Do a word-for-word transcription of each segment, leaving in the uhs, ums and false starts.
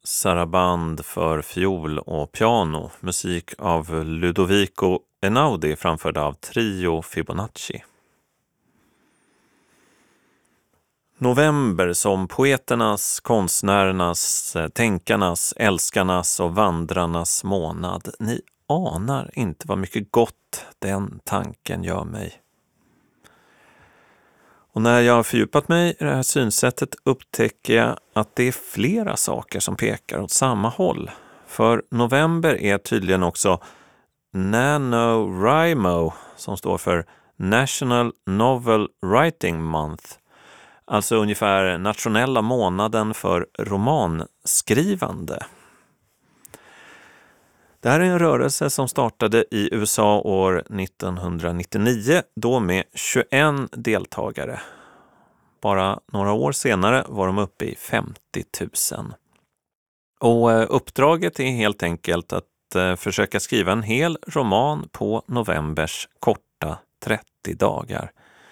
Saraband för fiol och piano, musik av Ludovico Einaudi framförd av Trio Fibonacci. November som poeternas, konstnärernas, tänkarnas, älskarnas och vandrarnas månad. Ni anar inte vad mycket gott den tanken gör mig. Och när jag har fördjupat mig i det här synsättet upptäcker jag att det är flera saker som pekar åt samma håll. För november är tydligen också NaNoWriMo, som står för National Novel Writing Month. Alltså ungefär nationella månaden för romanskrivande. Det här är en rörelse som startade i U S A år nittonhundranittionio, då med tjugoen deltagare. Bara några år senare var de uppe i femtio tusen. Och uppdraget är helt enkelt att försöka skriva en hel roman på novembers korta trettio dagar.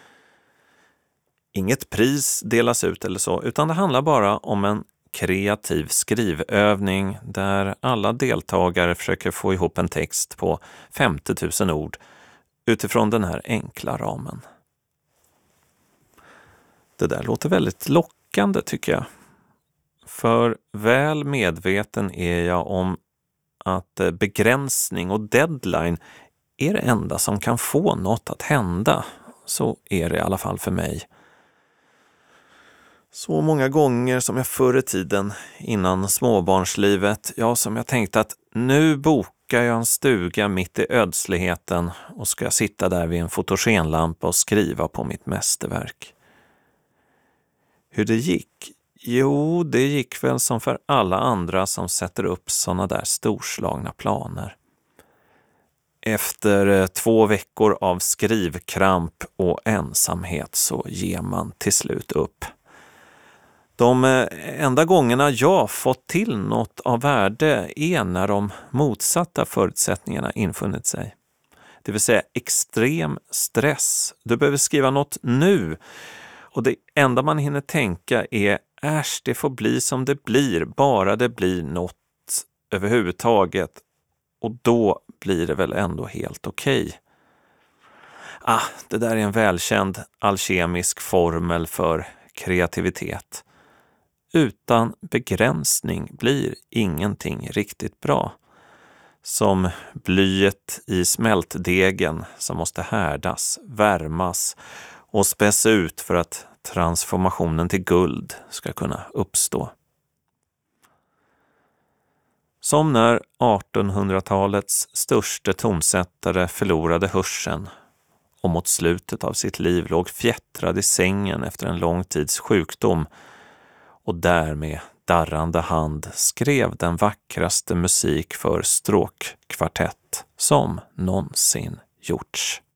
Inget pris delas ut eller så, utan det handlar bara om en kreativ skrivövning där alla deltagare försöker få ihop en text på femtio tusen ord utifrån den här enkla ramen. Det där låter väldigt lockande tycker jag. För väl medveten är jag om att begränsning och deadline är det enda som kan få något att hända. Så är det i alla fall för mig. Så många gånger som jag förr i tiden innan småbarnslivet, ja som jag tänkte att nu bokar jag en stuga mitt i ödsligheten och ska jag sitta där vid en fotogenlampa och skriva på mitt mästerverk. Hur det gick? Jo, det gick väl som för alla andra som sätter upp såna där storslagna planer. Efter två veckor av skrivkramp och ensamhet så ger man till slut upp. De enda gångerna jag fått till något av värde är när de motsatta förutsättningarna infunnit sig. Det vill säga extrem stress. Du behöver skriva något nu. Och det enda man hinner tänka är äsch, det får bli som det blir. Bara det blir något överhuvudtaget. Och då blir det väl ändå helt okej. Ah, det där är en välkänd alkemisk formel för kreativitet. Utan begränsning blir ingenting riktigt bra. Som blyet i smältdegen som måste härdas, värmas och späs ut för att transformationen till guld ska kunna uppstå. Som när artonhundratalets största tonsättare förlorade hörseln och mot slutet av sitt liv låg fjättrad i sängen efter en lång tids sjukdom och därmed darrande hand skrev den vackraste musik för stråkkvartett som någonsin gjorts.